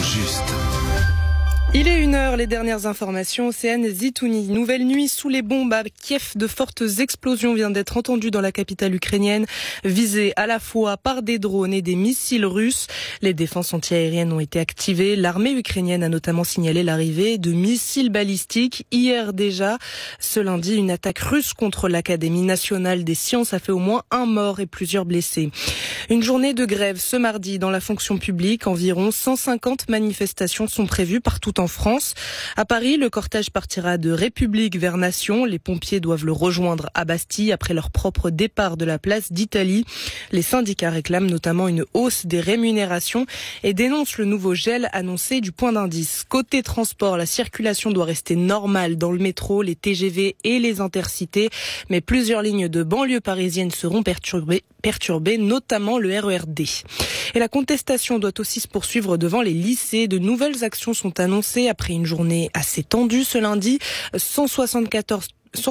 juste. Il est 1h, les dernières informations. Océane Zitouni. Nouvelle nuit sous les bombes à Kiev. De fortes explosions viennent d'être entendues dans la capitale ukrainienne, visées à la fois par des drones et des missiles russes. Les défenses antiaériennes ont été activées. L'armée ukrainienne a notamment signalé l'arrivée de missiles balistiques. Hier déjà, ce lundi, une attaque russe contre l'Académie nationale des sciences a fait au moins un mort et plusieurs blessés. Une journée de grève ce mardi dans la fonction publique. Environ 150 manifestations sont prévues partout en France. À Paris, le cortège partira de République vers Nation. Les pompiers doivent le rejoindre à Bastille après leur propre départ de la place d'Italie. Les syndicats réclament notamment une hausse des rémunérations et dénoncent le nouveau gel annoncé du point d'indice. Côté transport, la circulation doit rester normale dans le métro, les TGV et les intercités, mais plusieurs lignes de banlieue parisienne seront perturbées, notamment le RER-D. Et la contestation doit aussi se poursuivre devant les lycées. De nouvelles actions sont annoncées après une journée assez tendue ce lundi. 164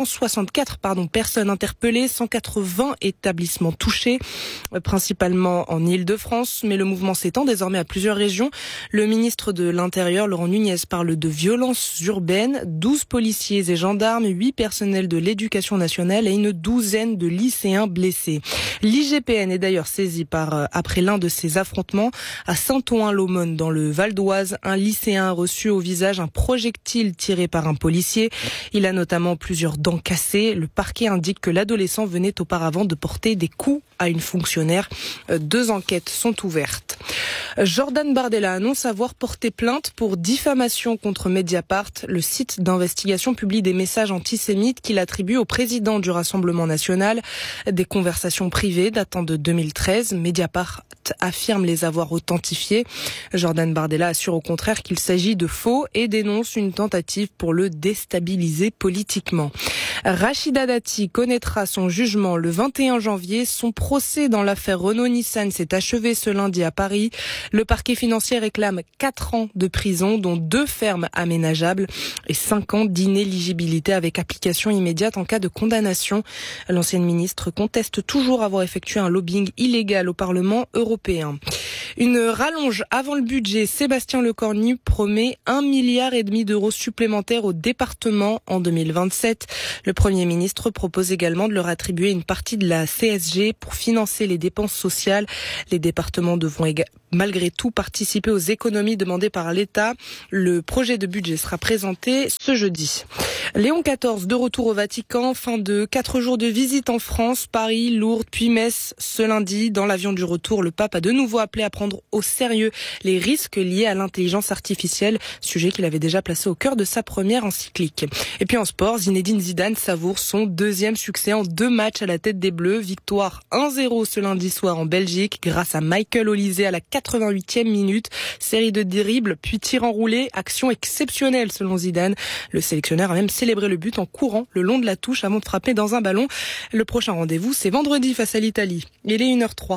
personnes interpellées, 180 établissements touchés, principalement en Île-de-France, mais le mouvement s'étend désormais à plusieurs régions. Le ministre de l'Intérieur, Laurent Nunez, parle de violences urbaines, 12 policiers et gendarmes, 8 personnels de l'éducation nationale et une douzaine de lycéens blessés. L'IGPN est d'ailleurs saisi après l'un de ces affrontements à Saint-Ouen-l'Aumône dans le Val d'Oise. Un lycéen a reçu au visage un projectile tiré par un policier. Il a notamment plusieurs dents cassées. Le parquet indique que l'adolescent venait auparavant de porter des coups à une fonctionnaire. 2 enquêtes sont ouvertes. Jordan Bardella annonce avoir porté plainte pour diffamation contre Mediapart. Le site d'investigation publie des messages antisémites qu'il attribue au président du Rassemblement national. Des conversations privées datant de 2013. Mediapart affirme les avoir authentifiées. Jordan Bardella assure au contraire qu'il s'agit de faux et dénonce une tentative pour le déstabiliser politiquement. Rachida Dati connaîtra son jugement le 21 janvier. Son procès dans l'affaire Renault-Nissan s'est achevé ce lundi à Paris. Le parquet financier réclame 4 ans de prison, dont 2 fermes aménageables et 5 ans d'inéligibilité avec application immédiate en cas de condamnation. L'ancienne ministre conteste toujours avoir effectué un lobbying illégal au Parlement européen. Une rallonge avant le budget. Sébastien Lecornu promet 1,5 milliard d'euros supplémentaires aux départements en 2027. Le Premier ministre propose également de leur attribuer une partie de la CSG pour financer les dépenses sociales. Les départements devront malgré tout participer aux économies demandées par l'État. Le projet de budget sera présenté ce jeudi. Léon XIV de retour au Vatican, fin de 4 jours de visite en France, Paris, Lourdes, puis Metz ce lundi. Dans l'avion du retour, le pape a de nouveau appelé à prendre au sérieux les risques liés à l'intelligence artificielle, sujet qu'il avait déjà placé au cœur de sa première encyclique. Et puis en sport, Zinedine Zidane savoure son 2e succès en 2 matchs à la tête des Bleus. Victoire 1-0 ce lundi soir en Belgique grâce à Michael Olise à la 88e minute. Série de dribbles, puis tir enroulé, action exceptionnelle selon Zidane. Le sélectionneur a même célébré le but en courant le long de la touche avant de frapper dans un ballon. Le prochain rendez-vous, c'est vendredi face à l'Italie. Il est 1h03.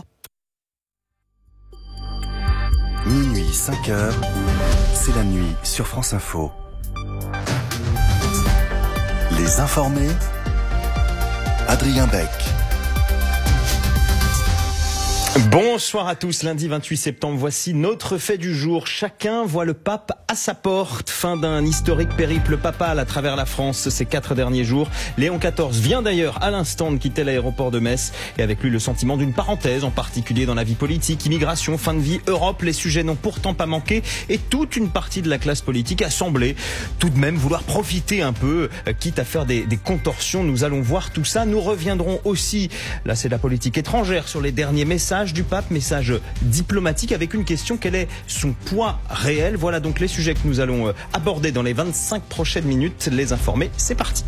Minuit 5h, c'est la nuit sur France Info. Les informés, Adrien Beck. Bonsoir à tous, lundi 28 septembre, voici notre fait du jour. Chacun voit le pape à sa porte. Fin d'un historique périple papal à travers la France ces 4 derniers jours. Léon XIV vient d'ailleurs à l'instant de quitter l'aéroport de Metz et avec lui le sentiment d'une parenthèse, en particulier dans la vie politique, immigration, fin de vie, Europe. Les sujets n'ont pourtant pas manqué et toute une partie de la classe politique a semblé tout de même vouloir profiter un peu, quitte à faire des contorsions. Nous allons voir tout ça. Nous reviendrons aussi, là c'est la politique étrangère, sur les derniers messages du pape, message diplomatique avec une question: quel est son poids réel? Voilà donc les sujets que nous allons aborder dans les 25 prochaines minutes. Les informés, c'est parti.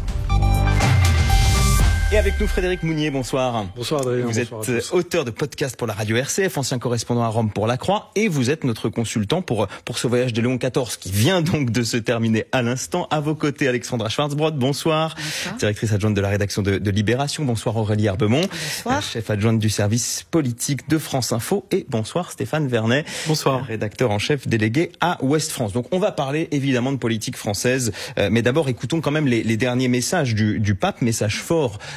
Et avec nous Frédéric Mounier, bonsoir. Bonsoir Adrien. Vous êtes auteur de podcast pour la radio RCF, ancien correspondant à Rome pour La Croix, et vous êtes notre consultant pour ce voyage de Léon XIV qui vient donc de se terminer à l'instant. À vos côtés, Alexandra Schwarzbrod, bonsoir. Bonsoir. Directrice adjointe de la rédaction de Libération. Bonsoir Aurélie Herbemont. Bonsoir. Chef adjointe du service politique de France Info. Et bonsoir Stéphane Vernet. Bonsoir. Rédacteur en chef délégué à Ouest France. Donc on va parler évidemment de politique française, mais d'abord écoutons quand même les derniers messages du pape, messages forts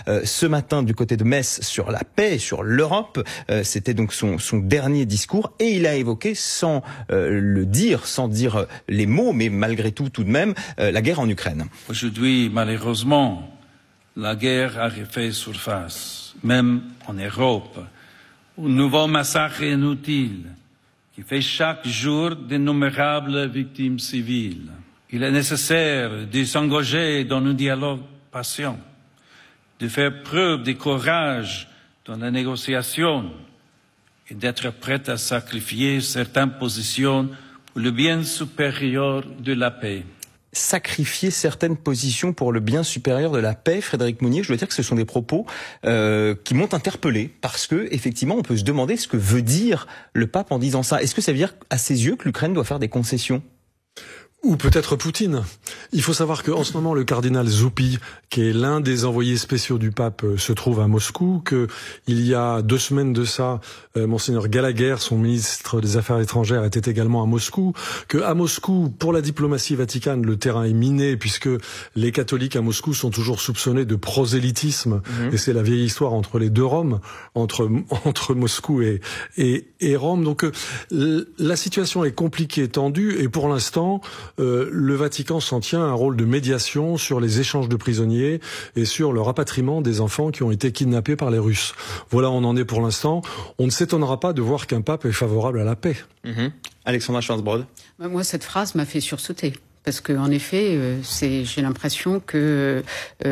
ce matin du côté de Metz sur la paix, sur l'Europe. C'était donc son dernier discours et il a évoqué, sans le dire, sans dire les mots, mais malgré tout de même, la guerre en Ukraine. Aujourd'hui, malheureusement, la guerre a refait surface, même en Europe. Un nouveau massacre inutile qui fait chaque jour d'innombrables victimes civiles. Il est nécessaire de s'engager dans un dialogue patient, de faire preuve de courage dans la négociation et d'être prêt à sacrifier certaines positions pour le bien supérieur de la paix. Sacrifier certaines positions pour le bien supérieur de la paix, Frédéric Mounier, je dois dire que ce sont des propos qui m'ont interpellé, parce que effectivement on peut se demander ce que veut dire le pape en disant ça. Est-ce que ça veut dire à ses yeux que l'Ukraine doit faire des concessions ? Ou peut-être Poutine. Il faut savoir qu'en ce moment, le cardinal Zuppi, qui est l'un des envoyés spéciaux du pape, se trouve à Moscou, que il y a 2 semaines de ça, Monseigneur Gallagher, son ministre des Affaires étrangères, était également à Moscou, que à Moscou, pour la diplomatie vaticane, le terrain est miné, puisque les catholiques à Moscou sont toujours soupçonnés de prosélytisme, et c'est la vieille histoire entre les deux Roms, entre Moscou et Rome. Donc la situation est compliquée, tendue, et pour l'instant, le Vatican s'en tient à un rôle de médiation sur les échanges de prisonniers et sur le rapatriement des enfants qui ont été kidnappés par les Russes. Voilà, on en est pour l'instant. On ne s'étonnera pas de voir qu'un pape est favorable à la paix. Alexandra Schwarzbrod. Moi, cette phrase m'a fait sursauter. Parce que en effet, j'ai l'impression que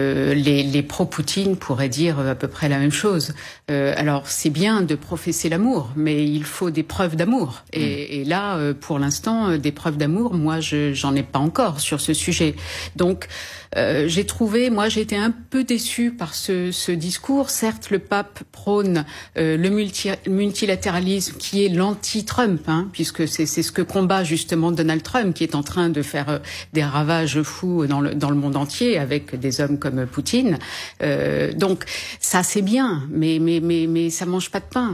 les pro-Poutine pourraient dire à peu près la même chose. Alors c'est bien de professer l'amour, mais il faut des preuves d'amour. Et là, pour l'instant, des preuves d'amour, moi, j'en ai pas encore sur ce sujet. Donc j'ai été un peu déçue par ce discours. Certes, le pape prône le multilatéralisme, qui est l'anti-Trump, puisque c'est ce que combat justement Donald Trump, qui est en train de faire des ravages fous dans le monde entier avec des hommes comme Poutine. Donc ça c'est bien, mais ça mange pas de pain.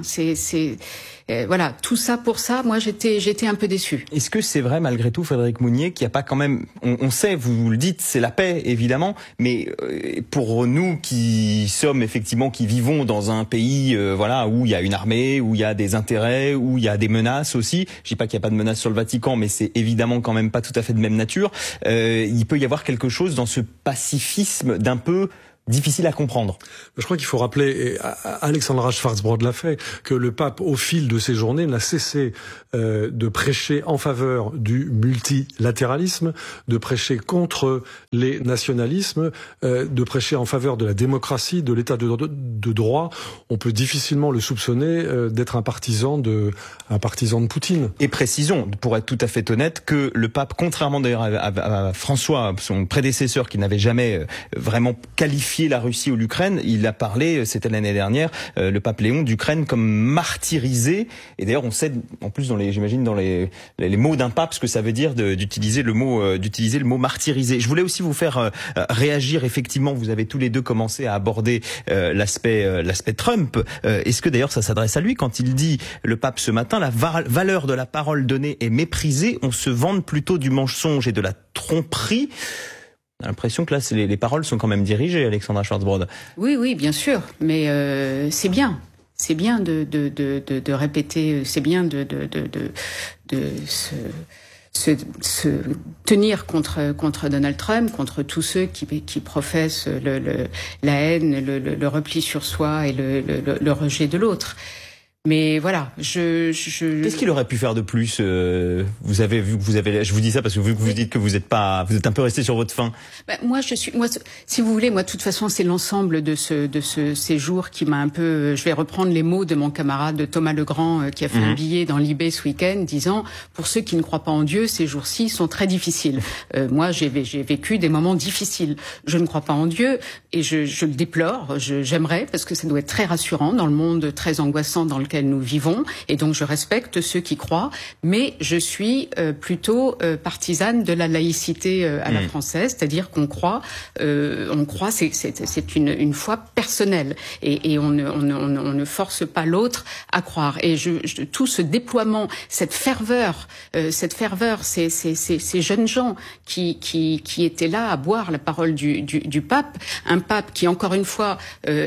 Voilà, tout ça pour ça, moi j'étais un peu déçue. Est-ce que c'est vrai malgré tout, Frédéric Mounier, qu'il n'y a pas quand même, on sait, vous le dites, c'est la paix évidemment, mais pour nous qui sommes effectivement, qui vivons dans un pays où il y a une armée, où il y a des intérêts, où il y a des menaces aussi, je dis pas qu'il n'y a pas de menaces sur le Vatican, mais c'est évidemment quand même pas tout à fait de même nature, il peut y avoir quelque chose dans ce pacifisme d'un peu difficile à comprendre. Je crois qu'il faut rappeler, et Alexandra Schwarzbrod l'a fait, que le pape, au fil de ses journées, n'a cessé de prêcher en faveur du multilatéralisme, de prêcher contre les nationalismes, de prêcher en faveur de la démocratie, de l'état de droit. On peut difficilement le soupçonner d'être un partisan de Poutine. Et précisons, pour être tout à fait honnête, que le pape, contrairement d'ailleurs à François, son prédécesseur, qui n'avait jamais vraiment qualifié la Russie ou l'Ukraine, il a parlé, c'était l'année dernière, le pape Léon, d'Ukraine comme martyrisée. Et d'ailleurs, on sait, en plus, j'imagine dans les mots d'un pape, ce que ça veut dire d'utiliser le mot martyrisé. Je voulais aussi vous faire réagir. Effectivement, vous avez tous les deux commencé à aborder l'aspect Trump. Est-ce que d'ailleurs ça s'adresse à lui quand il dit, le pape ce matin, la valeur de la parole donnée est méprisée, on se vante plutôt du mensonge et de la tromperie. On a l'impression que là, les paroles sont quand même dirigées, Alexandra Schwarzbrod. Oui, bien sûr, mais c'est bien. C'est bien de répéter, c'est bien de se tenir contre Donald Trump, contre tous ceux qui professent la haine, le repli sur soi et le rejet de l'autre. Mais voilà, Qu'est-ce qu'il aurait pu faire de plus vous avez vu que je vous dis ça parce que vu que vous dites que vous êtes un peu resté sur votre faim. Moi, si vous voulez, de toute façon, c'est l'ensemble de ce séjour qui m'a un peu. Je vais reprendre les mots de mon camarade Thomas Legrand qui a fait un billet dans Libé ce week-end, disant pour ceux qui ne croient pas en Dieu, ces jours-ci sont très difficiles. Moi, j'ai vécu des moments difficiles. Je ne crois pas en Dieu et je le déplore. J'aimerais parce que ça doit être très rassurant dans le monde très angoissant dans lequel lequel nous vivons, et donc je respecte ceux qui croient, mais je suis plutôt partisane de la laïcité à la française, c'est-à-dire qu'on croit, c'est une foi personnelle, et on ne force pas l'autre à croire. Et tout ce déploiement, cette ferveur, ces jeunes gens qui étaient là à boire la parole du pape, un pape qui encore une fois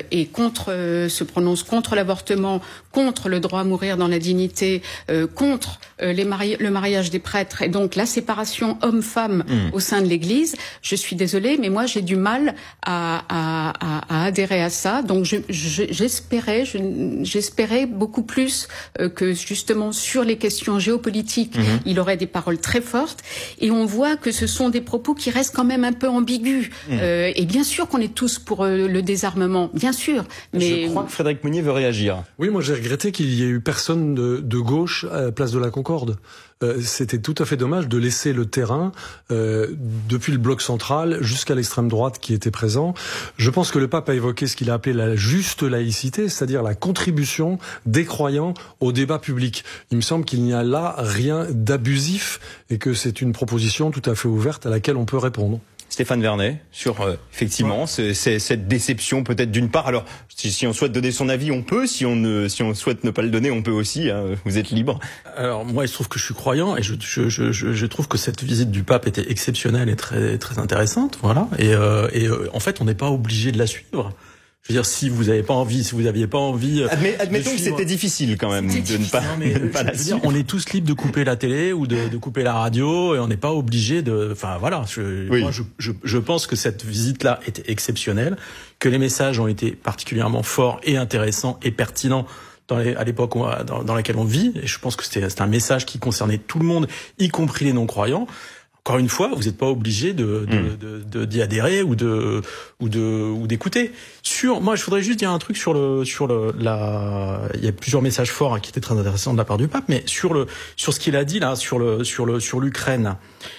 se prononce contre l'avortement, contre le droit à mourir dans la dignité, contre le mariage des prêtres, et donc la séparation homme-femme au sein de l'Église. Je suis désolée, mais moi j'ai du mal à adhérer à ça. Donc j'espérais beaucoup plus que justement sur les questions géopolitiques, il aurait des paroles très fortes. Et on voit que ce sont des propos qui restent quand même un peu ambigus. Et bien sûr qu'on est tous pour le désarmement, bien sûr. Mais je crois que Frédéric Mounier veut réagir. Oui, moi j'ai regretté qu'il y ait eu personne de gauche à la place de la Concorde. C'était tout à fait dommage de laisser le terrain depuis le bloc central jusqu'à l'extrême droite qui était présent. Je pense que le pape a évoqué ce qu'il a appelé la juste laïcité, c'est-à-dire la contribution des croyants au débat public. Il me semble qu'il n'y a là rien d'abusif et que c'est une proposition tout à fait ouverte à laquelle on peut répondre. Stéphane Vernet, sur effectivement c'est cette déception peut-être d'une part. Alors si on souhaite donner son avis, on peut. Si on souhaite ne pas le donner, on peut aussi. Hein, vous êtes libre. Alors moi, il se trouve que je suis croyant et je trouve que cette visite du pape était exceptionnelle et très très intéressante. Voilà. Et en fait, on n'est pas obligé de la suivre. Je veux dire, si vous n'aviez pas envie. Admettons que c'était difficile quand même de ne pas la suivre. On est tous libres de couper la télé ou de couper la radio et on n'est pas obligé de. Enfin voilà. Moi, je pense que cette visite-là était exceptionnelle, que les messages ont été particulièrement forts et intéressants et pertinents à l'époque dans laquelle on vit. Et je pense que c'était un message qui concernait tout le monde, y compris les non-croyants. Encore une fois, vous n'êtes pas obligé d'y adhérer ou d'écouter. Moi, je voudrais juste dire un truc il y a plusieurs messages forts qui étaient très intéressants de la part du pape, mais sur ce qu'il a dit là, sur l'Ukraine.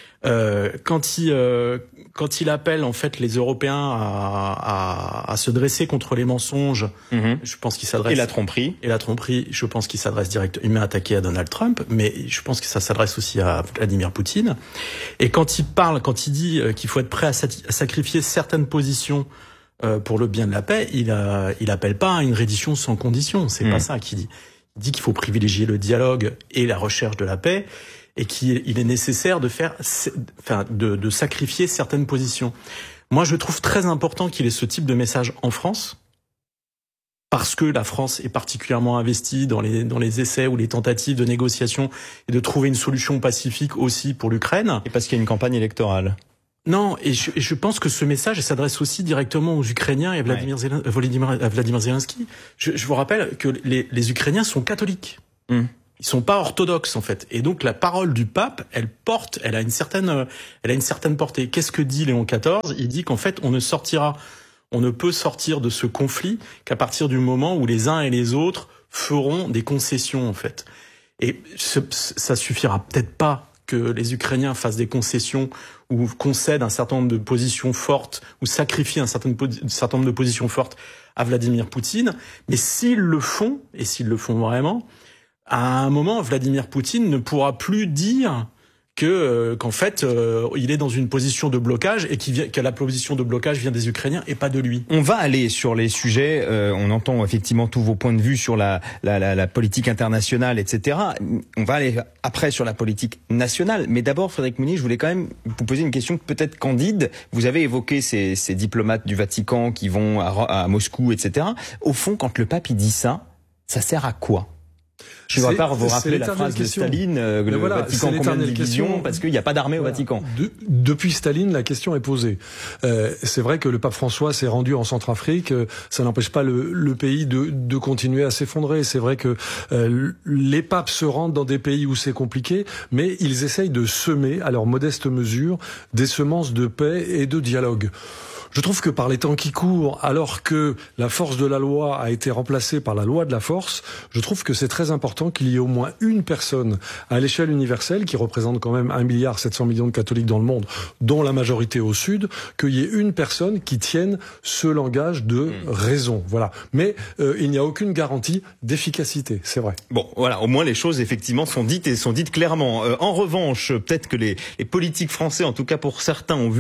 Quand il appelle en fait les Européens à se dresser contre les mensonges, je pense qu'il s'adresse et la tromperie, je pense qu'il s'adresse directement. Il m'a attaqué à Donald Trump, mais je pense que ça s'adresse aussi à Vladimir Poutine. Et quand il dit qu'il faut être prêt à sacrifier certaines positions pour le bien de la paix, il appelle pas à une reddition sans condition. C'est pas ça qu'il dit. Il dit qu'il faut privilégier le dialogue et la recherche de la paix, et qu'il est nécessaire de sacrifier certaines positions. Moi, je trouve très important qu'il ait ce type de message en France, parce que la France est particulièrement investie dans les essais ou les tentatives de négociation et de trouver une solution pacifique aussi pour l'Ukraine. Et parce qu'il y a une campagne électorale. Non, et je pense que ce message s'adresse aussi directement aux Ukrainiens et à Vladimir Zelensky. Je vous rappelle que les Ukrainiens sont catholiques. Ils sont pas orthodoxes en fait, et donc la parole du pape, elle a une certaine portée. Qu'est-ce que dit Léon XIV ? Il dit qu'en fait on ne peut sortir de ce conflit qu'à partir du moment où les uns et les autres feront des concessions en fait. Et ça suffira peut-être pas que les Ukrainiens fassent des concessions ou concèdent un certain nombre de positions fortes ou sacrifient un certain nombre de positions fortes à Vladimir Poutine, mais s'ils le font, et s'ils le font vraiment, à un moment, Vladimir Poutine ne pourra plus dire qu'en fait, il est dans une position de blocage et que la position de blocage vient des Ukrainiens et pas de lui. On va aller sur les sujets, on entend effectivement tous vos points de vue sur la politique internationale, etc. On va aller après sur la politique nationale. Mais d'abord, Frédéric Mounier, je voulais quand même vous poser une question peut-être candide. Vous avez évoqué ces diplomates du Vatican qui vont à Moscou, etc. Au fond, quand le pape il dit ça sert à quoi ? Je ne vais pas vous rappeler la phrase de Staline, le Vatican combien de divisions, parce qu'il n'y a pas d'armée au Vatican. Depuis Staline, la question est posée. C'est vrai que le pape François s'est rendu en Centrafrique, ça n'empêche pas le pays de continuer à s'effondrer. C'est vrai que les papes se rendent dans des pays où c'est compliqué, mais ils essayent de semer, à leur modeste mesure, des semences de paix et de dialogue. Je trouve que par les temps qui courent, alors que la force de la loi a été remplacée par la loi de la force, je trouve que c'est très très important qu'il y ait au moins une personne à l'échelle universelle, qui représente quand même 1,7 milliard de catholiques dans le monde, dont la majorité au sud, qu'il y ait une personne qui tienne ce langage de raison. Voilà. Mais il n'y a aucune garantie d'efficacité, c'est vrai. Bon, voilà, au moins les choses effectivement sont dites et sont dites clairement. En revanche, peut-être que les politiques français, en tout cas pour certains, ont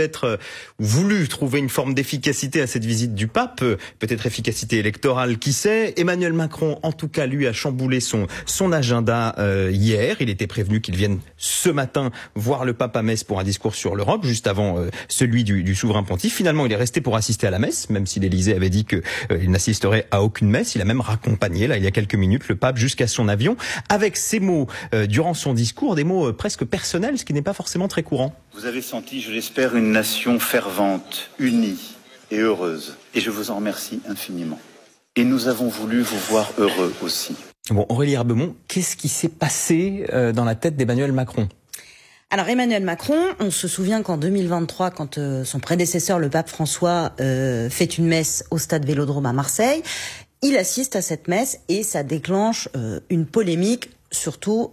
voulu trouver une forme d'efficacité à cette visite du pape, peut-être efficacité électorale, qui sait. Emmanuel Macron, en tout cas, lui, a chamboulé son agenda hier. Il était prévenu qu'il vienne ce matin voir le pape à Metz pour un discours sur l'Europe, juste avant celui du souverain pontife. Finalement, il est resté pour assister à la messe, même si l'Élysée avait dit qu'il n'assisterait à aucune messe. Il a même raccompagné, là, il y a quelques minutes, le pape jusqu'à son avion, avec ces mots durant son discours, des mots presque personnels, ce qui n'est pas forcément très courant. Vous avez senti, je l'espère, une nation fervente, unie et heureuse. Et je vous en remercie infiniment. Et nous avons voulu vous voir heureux aussi. Bon, Aurélie Herbemont, qu'est-ce qui s'est passé dans la tête d'Emmanuel Macron ? Alors Emmanuel Macron, on se souvient qu'en 2023, quand son prédécesseur, le pape François, fait une messe au stade Vélodrome à Marseille, il assiste à cette messe et ça déclenche une polémique, surtout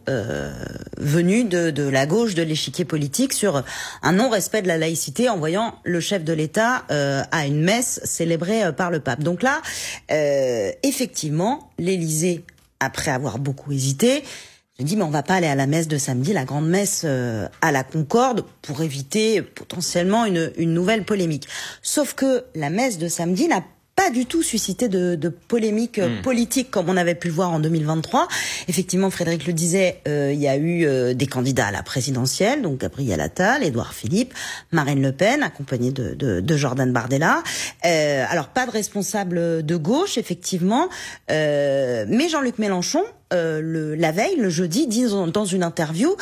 venue de la gauche de l'échiquier politique, sur un non-respect de la laïcité en voyant le chef de l'État à une messe célébrée par le pape. Donc là, effectivement, l'Élysée, après avoir beaucoup hésité, je dis mais on va pas aller à la messe de samedi, la grande messe à la Concorde, pour éviter potentiellement une nouvelle polémique. Sauf que la messe de samedi n'a pas du tout suscité de polémique politique comme on avait pu le voir en 2023. Effectivement, Frédéric le disait, il y a eu des candidats à la présidentielle, donc Gabriel Attal, Édouard Philippe, Marine Le Pen, accompagnée de Jordan Bardella. Alors pas de responsable de gauche, effectivement, mais Jean-Luc Mélenchon, la veille, le jeudi, dit dans une interview,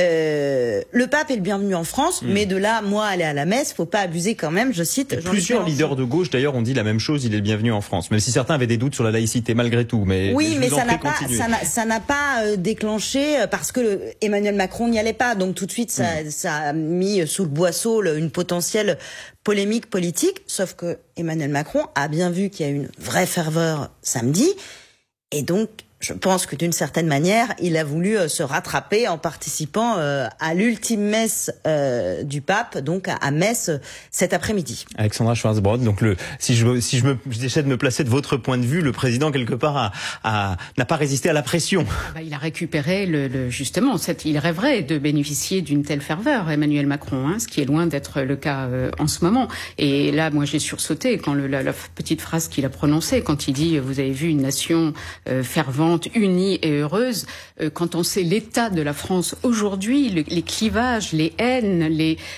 le pape est le bienvenu en France, mais de là, moi, aller à la messe, faut pas abuser quand même, je cite Jean-Luc Plusieurs Mélenchon. leaders de gauche, d'ailleurs, ont dit la même chose, il est le bienvenu en France, même si certains avaient des doutes sur la laïcité, malgré tout. Oui, mais ça n'a pas déclenché, parce que Emmanuel Macron n'y allait pas, donc tout de suite, ça a mis sous le boisseau une potentielle polémique politique, sauf que Emmanuel Macron a bien vu qu'il y a une vraie ferveur samedi, et donc, je pense que d'une certaine manière, il a voulu se rattraper en participant à l'ultime messe du pape, donc à Metz cet après-midi. Alexandra Schwarzbrod, donc si j'essaie de me placer de votre point de vue, le président quelque part n'a pas résisté à la pression. Il a récupéré justement, il rêverait de bénéficier d'une telle ferveur, Emmanuel Macron, ce qui est loin d'être le cas en ce moment. Et là, moi, j'ai sursauté quand la petite phrase qu'il a prononcée, quand il dit « Vous avez vu une nation fervente, unie et heureuse », quand on sait l'état de la France aujourd'hui, les clivages, les haines,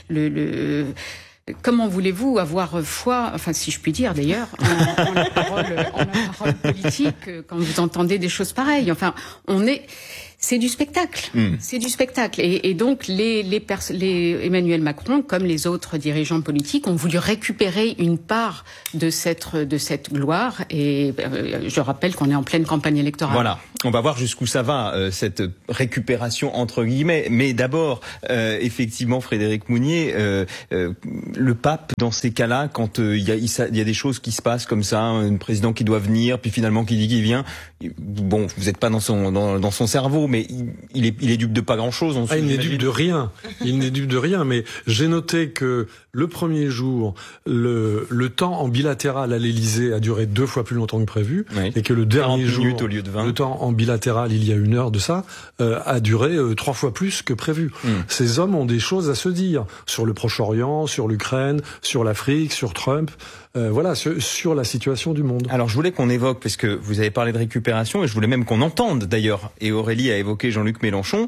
comment voulez-vous avoir foi, enfin si je puis dire d'ailleurs, en la parole politique quand vous entendez des choses pareilles. Enfin, c'est du spectacle. C'est du spectacle. Et donc, Emmanuel Macron, comme les autres dirigeants politiques, ont voulu récupérer une part de cette gloire. Et je rappelle qu'on est en pleine campagne électorale. Voilà. On va voir jusqu'où ça va, cette récupération, entre guillemets. Mais d'abord, effectivement, Frédéric Mounier, le pape, dans ces cas-là, quand il y a des choses qui se passent comme ça, un président qui doit venir, puis finalement qui dit qu'il vient, bon, vous n'êtes pas dans son cerveau, mais il est dupe de pas grand-chose. Il n'est dupe de rien. Il n'est dupe de rien. Mais j'ai noté que le premier jour, le temps en bilatéral à l'Élysée a duré 2 fois plus longtemps que prévu, et que le dernier jour, au lieu de 20. Le temps en bilatéral, il y a 1 heure de ça, a duré 3 fois plus que prévu. Ces hommes ont des choses à se dire sur le Proche-Orient, sur l'Ukraine, sur l'Afrique, sur Trump. Voilà, sur la situation du monde. Alors je voulais qu'on évoque, parce que vous avez parlé de récupération, et je voulais même qu'on entende d'ailleurs, et Aurélie a évoqué Jean-Luc Mélenchon,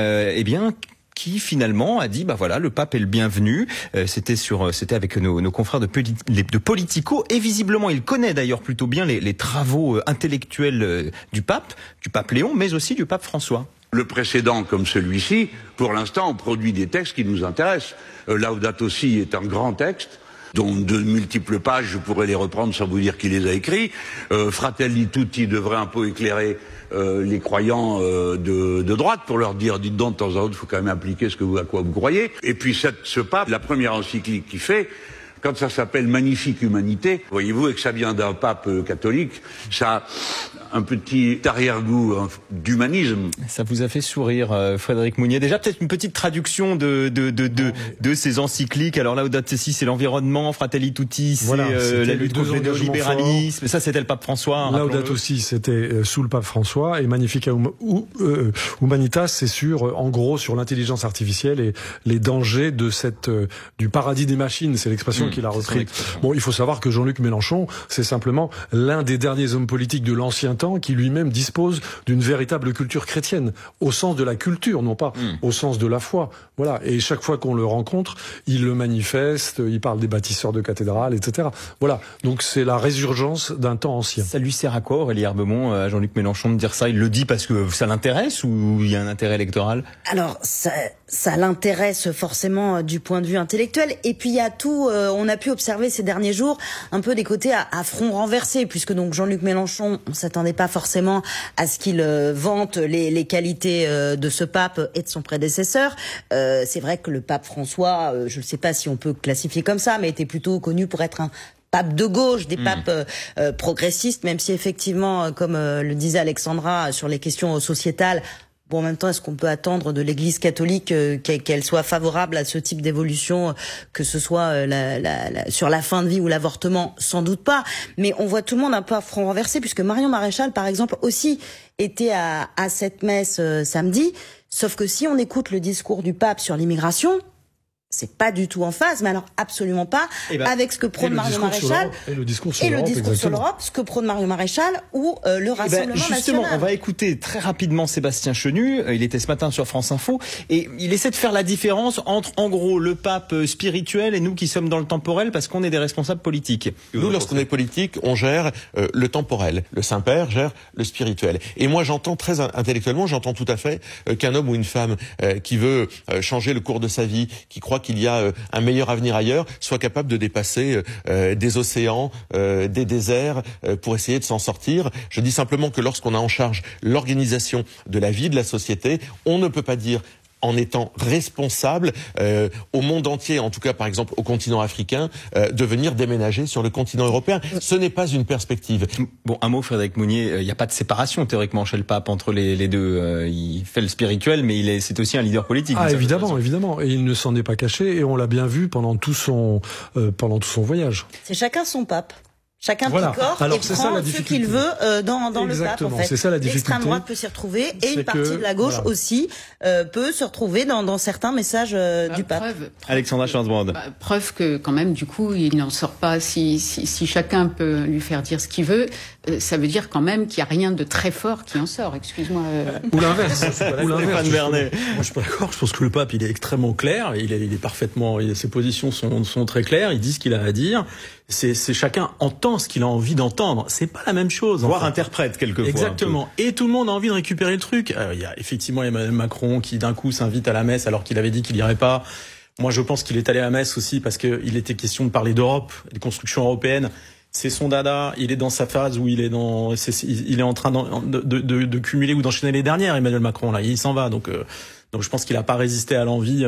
qui finalement a dit, voilà, le pape est le bienvenu. C'était avec nos confrères de Politico, et visiblement il connaît d'ailleurs plutôt bien les travaux intellectuels du pape Léon, mais aussi du pape François. Le précédent comme celui-ci, pour l'instant, on produit des textes qui nous intéressent. Laudato Si est un grand texte, dont de multiples pages, je pourrais les reprendre sans vous dire qui les a écrits. Fratelli Tutti devrait un peu éclairer les croyants de droite pour leur dire, dites donc, de temps en temps, il faut quand même appliquer à quoi vous croyez. Et puis ce pape, la première encyclique qu'il fait, quand ça s'appelle Magnifique Humanité, voyez-vous, et que ça vient d'un pape catholique, ça un petit arrière-goût d'humanisme. Ça vous a fait sourire, Frédéric Mounier. Déjà, peut-être une petite traduction de ces encycliques. Alors, Laudato Si, c'est l'environnement, Fratelli Tutti, c'est la lutte contre le néolibéralisme. Ça, c'était le pape François. Laudato Si, c'était sous le pape François, et Magnificat Humanitas, c'est en gros, sur l'intelligence artificielle et les dangers de du paradis des machines. C'est l'expression qu'il a repris. Bon, il faut savoir que Jean-Luc Mélenchon, c'est simplement l'un des derniers hommes politiques de l'ancien temps qui lui-même dispose d'une véritable culture chrétienne, au sens de la culture, non pas au sens de la foi. Voilà. Et chaque fois qu'on le rencontre, il le manifeste, il parle des bâtisseurs de cathédrales, etc. Voilà. Donc c'est la résurgence d'un temps ancien. Ça lui sert à quoi, Aurélie Herbemont, à Jean-Luc Mélenchon, de dire ça? Il le dit parce que ça l'intéresse ou il y a un intérêt électoral? Alors, ça l'intéresse forcément du point de vue intellectuel. Et puis il y a tout, on a pu observer ces derniers jours un peu des côtés à front renversé, puisque donc Jean-Luc Mélenchon, on s'attendait pas forcément à ce qu'il vante les qualités de ce pape et de son prédécesseur. C'est vrai que le pape François, je ne sais pas si on peut classifier comme ça, mais était plutôt connu pour être un pape de gauche, des papes progressistes, même si effectivement, comme le disait Alexandra, sur les questions sociétales, bon, en même temps, est-ce qu'on peut attendre de l'Église catholique qu'elle soit favorable à ce type d'évolution, que ce soit sur la fin de vie ou l'avortement? Sans doute pas. Mais on voit tout le monde un peu à front renversé, puisque Marion Maréchal, par exemple, aussi était à cette messe samedi. Sauf que si on écoute le discours du pape sur l'immigration, c'est pas du tout en phase, mais alors absolument pas avec ce que prône Marion Maréchal et le discours sur l'Europe, ce que prône Marion Maréchal ou le Rassemblement justement, national. On va écouter très rapidement Sébastien Chenu. Il était ce matin sur France Info et il essaie de faire la différence entre, en gros, le pape spirituel et nous qui sommes dans le temporel parce qu'on est des responsables politiques. Nous, lorsqu'on est politique, on gère le temporel. Le Saint-Père gère le spirituel. Et moi, j'entends très intellectuellement, j'entends tout à fait qu'un homme ou une femme qui veut changer le cours de sa vie, qui croit qu'il y a un meilleur avenir ailleurs, soit capable de dépasser des océans, des déserts, pour essayer de s'en sortir. Je dis simplement que lorsqu'on a en charge l'organisation de la vie de la société, on ne peut pas dire en étant responsable au monde entier, en tout cas par exemple au continent africain, de venir déménager sur le continent européen. Ce n'est pas une perspective. Bon, un mot, Frédéric Mounier, il n'y a pas de séparation théoriquement chez le pape entre les deux. Il fait le spirituel, mais c'est aussi un leader politique. Ah, évidemment. Et il ne s'en est pas caché, et on l'a bien vu pendant tout son voyage. C'est chacun son pape. Chacun voilà. picore alors, et prend ce qu'il veut dans le pape, en fait. C'est ça la difficulté. L'extrême droite peut s'y retrouver et une partie de la gauche aussi peut se retrouver dans certains messages du pape. Alexandra Schwarzbrand. Preuve que quand même, du coup, il n'en sort pas. Si chacun peut lui faire dire ce qu'il veut, ça veut dire quand même qu'il n'y a rien de très fort qui en sort. Excuse-moi. Ou l'inverse. Moi, je suis pas d'accord. Je pense que le pape, il est extrêmement clair. Il est parfaitement. Ses positions sont très claires. Il dit ce qu'il a à dire. C'est chacun entend ce qu'il a envie d'entendre. C'est pas la même chose. Voire interprète quelquefois. Exactement. Et tout le monde a envie de récupérer le truc. Il y a effectivement Emmanuel Macron qui d'un coup s'invite à la messe alors qu'il avait dit qu'il irait pas. Moi, je pense qu'il est allé à la messe aussi parce qu'il était question de parler d'Europe, de construction européenne. C'est son dada. Il est dans sa phase où il est en train de cumuler ou d'enchaîner les dernières. Emmanuel Macron là, il s'en va. Donc je pense qu'il a pas résisté à l'envie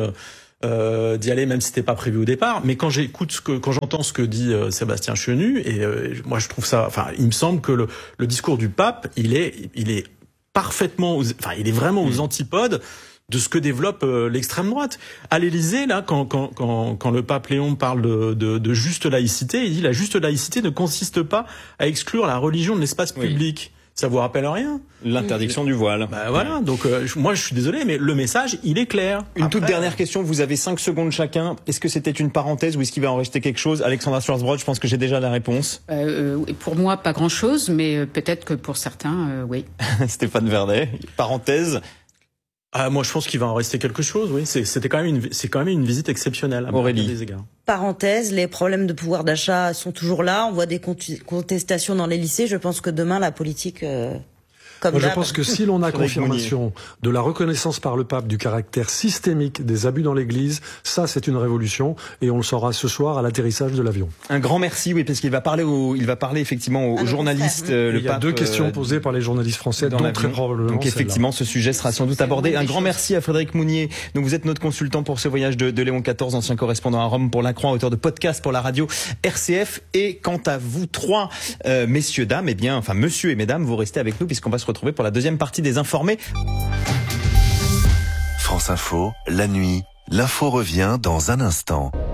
d'y aller, même si c'était pas prévu au départ. Mais quand j'entends ce que dit Sébastien Chenu, et moi je trouve ça, il me semble que le discours du pape, il est parfaitement, il est vraiment aux antipodes de ce que développe l'extrême droite. À l'Élysée, là, quand le pape Léon parle de juste laïcité, il dit la juste laïcité ne consiste pas à exclure la religion de l'espace public. Ça vous rappelle rien? L'interdiction du voile. Voilà. Donc moi je suis désolé, mais le message il est clair. Toute dernière question. Vous avez 5 secondes chacun. Est-ce que c'était une parenthèse ou est-ce qu'il va en rester quelque chose? Alexandra Schwarzbrod, je pense que j'ai déjà la réponse. Pour moi, pas grand-chose, mais peut-être que pour certains, oui. Stéphane Vernet, parenthèse. Moi, je pense qu'il va en rester quelque chose. Oui, c'est quand même une visite exceptionnelle. Aurélie. Des égards. Parenthèse, les problèmes de pouvoir d'achat sont toujours là. On voit des contestations dans les lycées. Je pense que demain, la politique comme je pense que si l'on a confirmation de la reconnaissance par le pape du caractère systémique des abus dans l'Église, ça c'est une révolution et on le saura ce soir à l'atterrissage de l'avion. Un grand merci, oui, parce qu'il va parler effectivement aux journalistes. Il y a deux questions posées par les journalistes français dans très probablement. Donc effectivement, ce sujet sera sans doute abordé. Un grand merci à Frédéric Mounier. Donc vous êtes notre consultant pour ce voyage de Léon XIV, ancien correspondant à Rome pour La Croix, auteur de podcast pour la radio RCF. Et quant à vous trois, messieurs, dames, monsieur et mesdames, vous restez avec nous puisqu'on va se retrouver pour la deuxième partie des Informés. France Info, la nuit, l'info revient dans un instant.